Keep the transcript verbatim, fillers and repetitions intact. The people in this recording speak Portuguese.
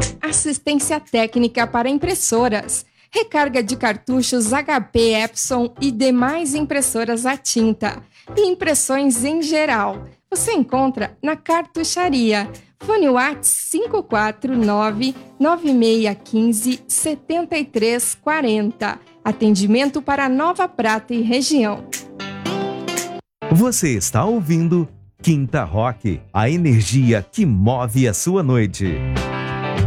Assistência técnica para impressoras, recarga de cartuchos H P, Epson e demais impressoras a tinta e impressões em geral. Você encontra na Cartucharia. Fone WhatsApp cinco quatro nove, nove seis um cinco, sete três quatro zero. Atendimento para Nova Prata e região. Você está ouvindo Quinta Rock, a energia que move a sua noite.